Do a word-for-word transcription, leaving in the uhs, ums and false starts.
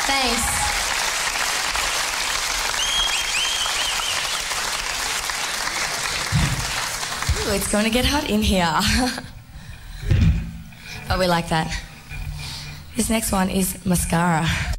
Thanks. Ooh, it's going to get hot in here. But we like that. This next one is mascara.